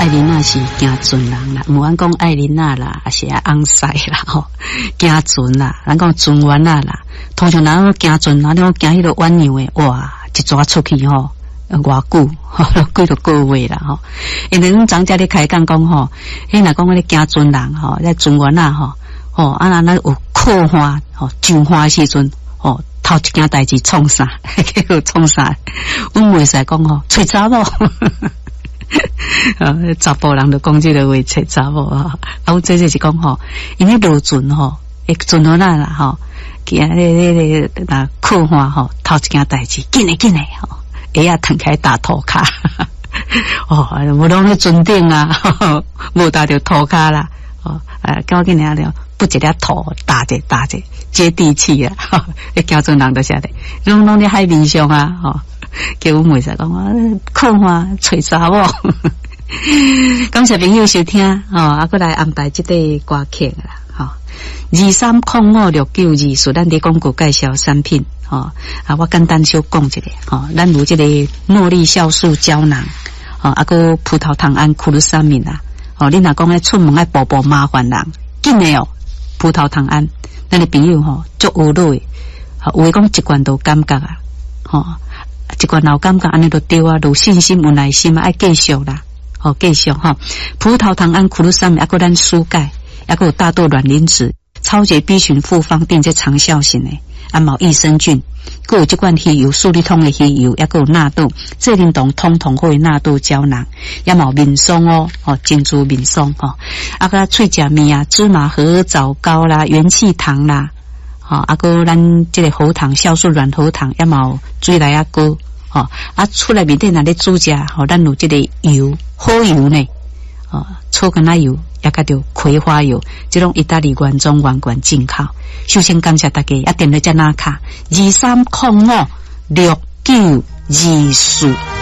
艾琳娜是行船人啦，唔管讲艾琳娜啦，还是昂塞啦吼，行船啦，咱讲船员啦。通常人行船，咱讲行迄个湾洋诶，哇，一抓出去吼，偌久，几多个月啦吼。因为咱长家咧开讲讲吼，迄若讲咧行船人吼，咧船员啦吼，啊那有靠岸吼，上岸时阵吼，头一件代志创啥，叫创啥？阮袂使讲吼，找查某。查甫人就讲这个话，找查某啊。我这就是讲吼，因为落船吼，会船到哪啦吼，其啊那靠岸吼，头一件代志，紧嘞吼，会啊腾开打涂骹，无拢咧船顶啊，无打着涂骹啦，跟我紧嘞了，不一粒土打者，接地气啊，迄叫做人就是的，拢咧海面上啊，叫阮妹仔讲靠岸找查某。感谢朋友收听啊，过来安排这个歌曲啦，230569是咱伫广告介绍产品我简单小讲一下咱有这个诺丽酵素胶囊个葡萄糖胺库鲁沙敏啦你若讲出门爱步麻烦人紧的葡萄糖胺咱的朋友足有落的有诶讲一罐都感觉一罐老感觉安尼就对有信心有耐心爱继续啦继续葡萄糖胺库鲁沙敏还有咱蔬钙还有大豆卵磷脂超级 B 群复方定这长效型的毛益生菌还有这罐鱼油素力通的鱼油还有纳豆这灵动通会纳豆胶囊也毛面霜珍珠面霜个脆甲米啊芝麻核枣膏啦元气糖啦个咱这个喉糖酵素软喉糖也毛水来膏出来面顶那咧煮食咱有这个油好油呢粗橄榄油也甲着葵花油这种意大利原装原罐进口首先感谢大家一定要在那卡23056924